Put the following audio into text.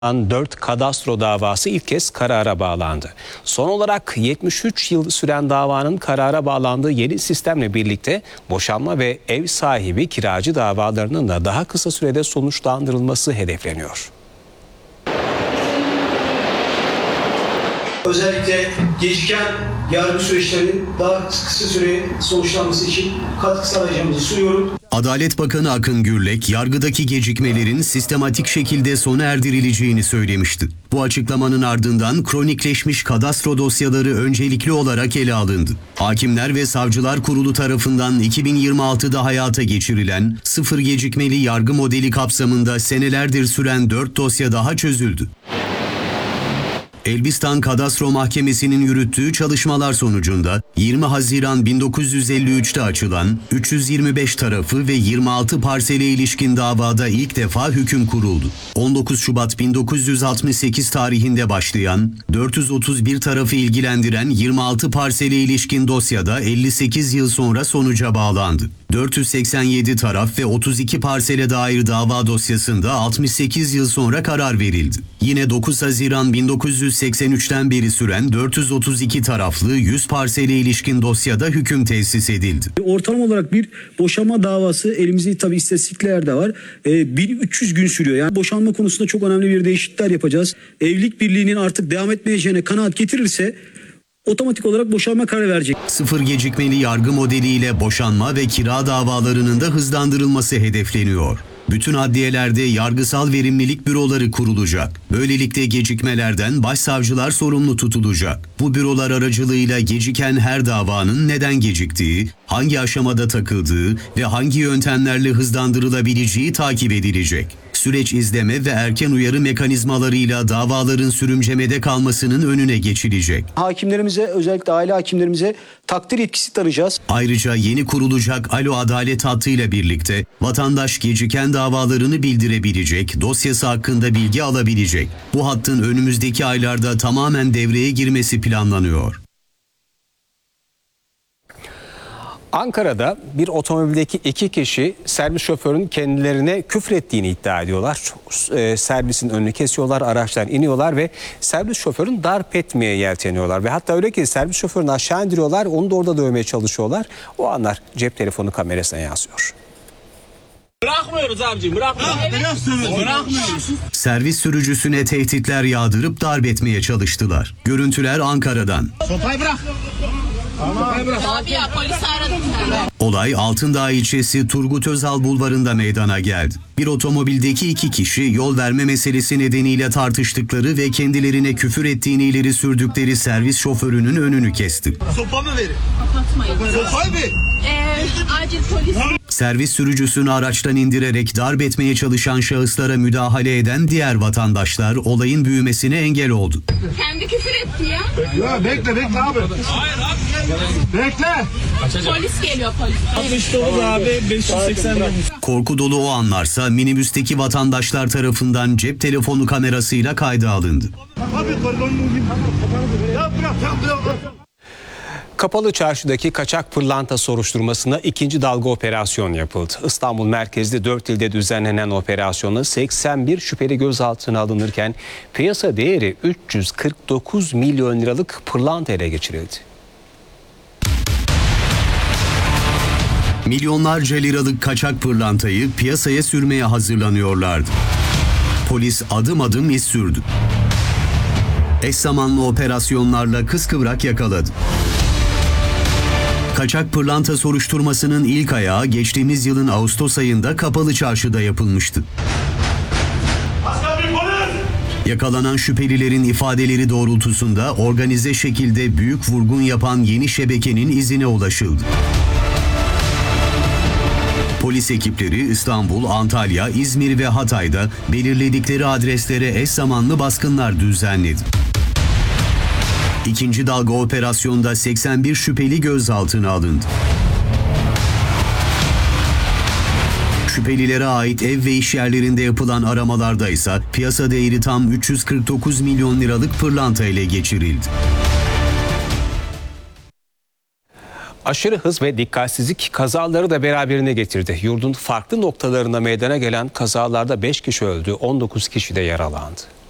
4 kadastro davası ilk kez karara bağlandı. Son olarak 73 yıl süren davanın karara bağlandığı yeni sistemle birlikte boşanma ve ev sahibi kiracı davalarının da daha kısa sürede sonuçlandırılması hedefleniyor. Özellikle geciken yargı süreçlerinin daha kısa süre sonuçlanması için katkı sağlayacağımızı sunuyorum. Adalet Bakanı Akın Gürlek, yargıdaki gecikmelerin sistematik şekilde sona erdirileceğini söylemişti. Bu açıklamanın ardından kronikleşmiş kadastro dosyaları öncelikli olarak ele alındı. Hakimler ve Savcılar Kurulu tarafından 2026'da hayata geçirilen sıfır gecikmeli yargı modeli kapsamında senelerdir süren 4 dosya daha çözüldü. Elbistan Kadastro Mahkemesi'nin yürüttüğü çalışmalar sonucunda 20 Haziran 1953'te açılan 325 tarafı ve 26 parsele ilişkin davada ilk defa hüküm kuruldu. 19 Şubat 1968 tarihinde başlayan 431 tarafı ilgilendiren 26 parsele ilişkin dosyada 58 yıl sonra sonuca bağlandı. 487 taraf ve 32 parsele dair dava dosyasında 68 yıl sonra karar verildi. Yine 9 Haziran 1983'ten beri süren 432 taraflı 100 parsele ilişkin dosyada hüküm tesis edildi. Ortalama olarak bir boşanma davası elimizde tabii istatistikler de var. 1300 gün sürüyor. Yani boşanma konusunda çok önemli bir değişiklikler yapacağız. Evlilik birliğinin artık devam etmeyeceğine kanaat getirirse otomatik olarak boşanma kararı verecek. Sıfır gecikmeli yargı modeliyle boşanma ve kira davalarının da hızlandırılması hedefleniyor. Bütün adliyelerde yargısal verimlilik büroları kurulacak. Böylelikle gecikmelerden başsavcılar sorumlu tutulacak. Bu bürolar aracılığıyla geciken her davanın neden geciktiği, hangi aşamada takıldığı ve hangi yöntemlerle hızlandırılabileceği takip edilecek. Süreç izleme ve erken uyarı mekanizmalarıyla davaların sürümcemede kalmasının önüne geçilecek. Hakimlerimize, özellikle aile hakimlerimize takdir yetkisi tanıyacağız. Ayrıca yeni kurulacak Alo Adalet hattıyla birlikte vatandaş geciken davalarını bildirebilecek, dosyası hakkında bilgi alabilecek. Bu hattın önümüzdeki aylarda tamamen devreye girmesi planlanıyor. Ankara'da bir otomobildeki 2 kişi servis şoförünün kendilerine küfrettiğini iddia ediyorlar. Servisin önünü kesiyorlar, araçtan iniyorlar ve servis şoförünü darp etmeye yelteniyorlar. Ve hatta öyle ki servis şoförünü aşağı indiriyorlar, onu da orada dövmeye çalışıyorlar. O anlar cep telefonu kamerasına yansıyor. Bırakmıyoruz abicim, bırakmıyoruz. Servis sürücüsüne tehditler yağdırıp darp etmeye çalıştılar. Görüntüler Ankara'dan. Sopayı bırak. Abi ya polisi aradım ben. Olay Altındağ ilçesi Turgut Özal bulvarında meydana geldi. Bir otomobildeki 2 kişi yol verme meselesi nedeniyle tartıştıkları ve kendilerine küfür ettiğini ileri sürdükleri servis şoförünün önünü kesti. Sopa mı verin? Kapatmayın. Sopayı ver. Acil polis. Servis sürücüsünü araçtan indirerek darp etmeye çalışan şahıslara müdahale eden diğer vatandaşlar olayın büyümesine engel oldu. Kendi küfür etti ya. Ya bekle abi. Hayır abi. Bekle. Polis geliyor polis. 69 abi 589. Korku dolu o anlarsa minibüsteki vatandaşlar tarafından cep telefonu kamerasıyla kayda alındı. Kapalı Çarşı'daki kaçak pırlanta soruşturmasına 2. dalga operasyon yapıldı. İstanbul merkezli 4 ilde düzenlenen operasyonla 81 şüpheli gözaltına alınırken piyasa değeri 349 milyon liralık pırlanta ele geçirildi. Milyonlarca liralık kaçak pırlantayı piyasaya sürmeye hazırlanıyorlardı. Polis adım adım iz sürdü. Eş zamanlı operasyonlarla kıskıvrak yakaladı. Kaçak pırlanta soruşturmasının ilk ayağı geçtiğimiz yılın Ağustos ayında Kapalı Çarşı'da yapılmıştı. Yakalanan şüphelilerin ifadeleri doğrultusunda organize şekilde büyük vurgun yapan yeni şebekenin izine ulaşıldı. Polis ekipleri İstanbul, Antalya, İzmir ve Hatay'da belirledikleri adreslere eş zamanlı baskınlar düzenledi. 2. dalga operasyonda 81 şüpheli gözaltına alındı. Şüphelilere ait ev ve iş yerlerinde yapılan aramalarda ise piyasa değeri tam 349 milyon liralık pırlanta ele geçirildi. Aşırı hız ve dikkatsizlik kazaları da beraberine getirdi. Yurdun farklı noktalarında meydana gelen kazalarda 5 kişi öldü, 19 kişi de yaralandı.